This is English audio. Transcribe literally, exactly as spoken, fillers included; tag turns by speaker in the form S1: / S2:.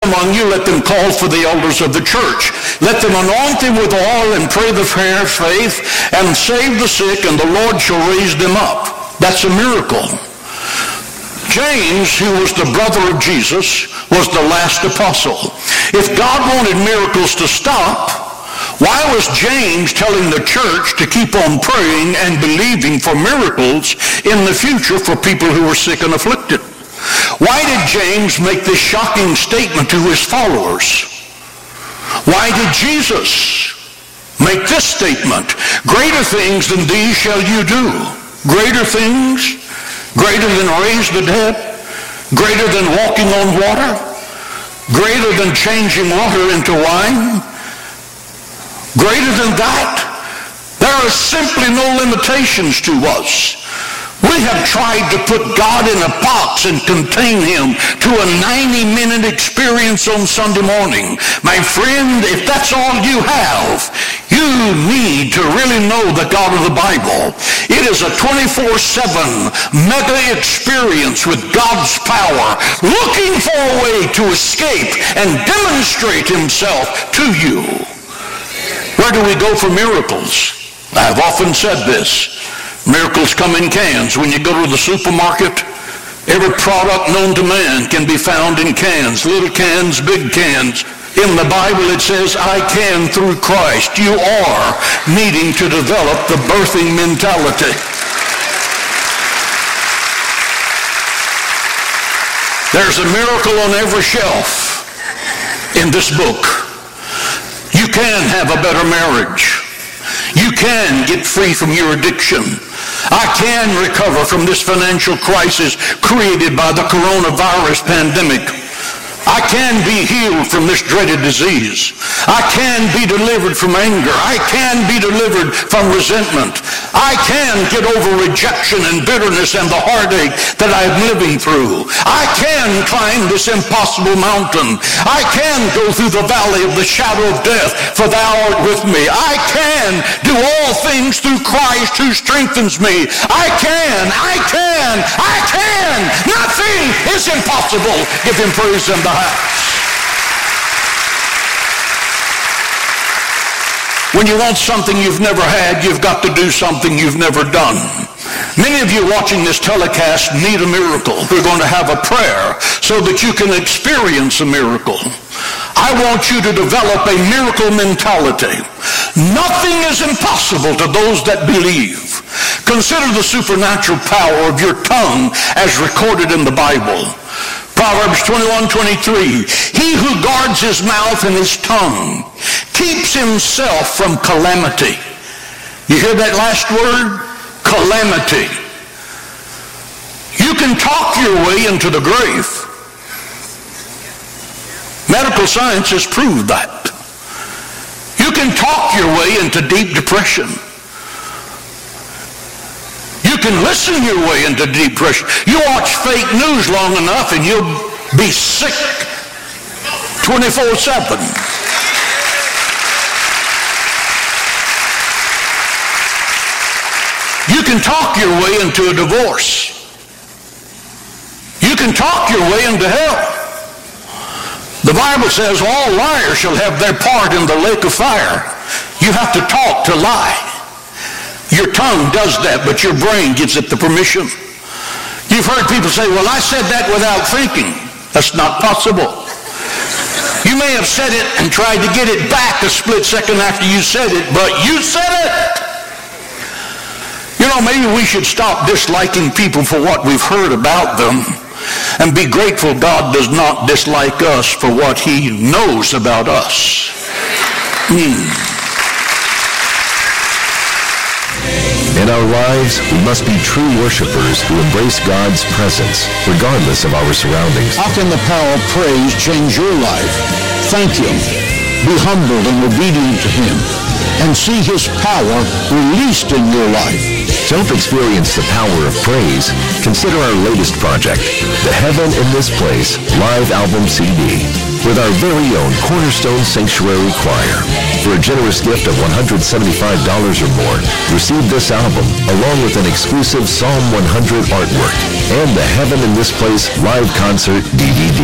S1: among you, let them call for the elders of the church. Let them anoint them with oil and pray the prayer of faith and save the sick, and the Lord shall raise them up. That's a miracle. James, who was the brother of Jesus, was the last apostle. If God wanted miracles to stop, why was James telling the church to keep on praying and believing for miracles in the future for people who were sick and afflicted? Why did James make this shocking statement to his followers? Why did Jesus make this statement? Greater things than these shall you do. Greater things? Greater than raise the dead? Greater than walking on water? Greater than changing water into wine? Greater than that? There are simply no limitations to us. We have tried to put God in a box and contain him to a ninety-minute experience on Sunday morning. My friend, if that's all you have, you need to really know the God of the Bible. It is a twenty-four seven mega experience with God's power, looking for a way to escape and demonstrate himself to you. Where do we go for miracles? I've often said this. Miracles come in cans. When you go to the supermarket, every product known to man can be found in cans. Little cans, big cans. In the Bible it says, I can through Christ. You are needing to develop the birthing mentality. There's a miracle on every shelf in this book. You can have a better marriage. You can get free from your addiction. I can recover from this financial crisis created by the coronavirus pandemic. I can be healed from this dreaded disease. I can be delivered from anger. I can be delivered from resentment. I can get over rejection and bitterness and the heartache that I'm living through. I can climb this impossible mountain. I can go through the valley of the shadow of death, for thou art with me. I can do all things through Christ who strengthens me. I can, I can, I can. Nothing is impossible. Give him praise in the house. When you want something you've never had, you've got to do something you've never done. Many of you watching this telecast need a miracle. We're going to have a prayer so that you can experience a miracle. I want you to develop a miracle mentality. Nothing is impossible to those that believe. Consider the supernatural power of your tongue as recorded in the Bible. Proverbs twenty-one twenty-three, he who guards his mouth and his tongue keeps himself from calamity. You hear that last word? Calamity. You can talk your way into the grave. Medical science has proved that. You can talk your way into deep depression. You can listen your way into deep depression. You watch fake news long enough and you'll be sick twenty-four seven. You can talk your way into a divorce. You can talk your way into hell. The Bible says all liars shall have their part in the lake of fire. You have to talk to lie. Your tongue does that, but your brain gives it the permission. You've heard people say, well, I said that without thinking. That's not possible. You may have said it and tried to get it back a split second after you said it, but you said it. You know, maybe we should stop disliking people for what we've heard about them and be grateful God does not dislike us for what he knows about us. Hmm.
S2: In our lives, we must be true worshipers who embrace God's presence, regardless of our surroundings.
S3: How can the power of praise change your life? Thank him. Be humbled and obedient to him, and see his power released in your life.
S2: To help experience the power of praise, consider our latest project, the Heaven in This Place live album C D, with our very own Cornerstone Sanctuary Choir. For a generous gift of one hundred seventy-five dollars or more, receive this album along with an exclusive Psalm one hundred artwork and the Heaven in This Place live concert D V D.